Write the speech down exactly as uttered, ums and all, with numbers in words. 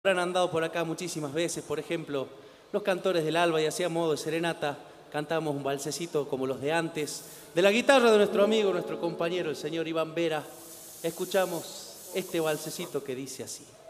Han andado por acá muchísimas veces, por ejemplo, los cantores del alba, y hacía modo de serenata, cantamos un valsecito como los de antes. De la guitarra de nuestro amigo, nuestro compañero, el señor Iván Vera, escuchamos este valsecito que dice así.